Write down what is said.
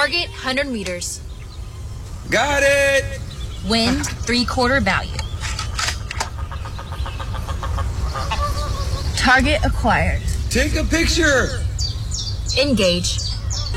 Target 100 meters. Got it! Wind 3/4 value. Target acquired. Take a picture! Engage.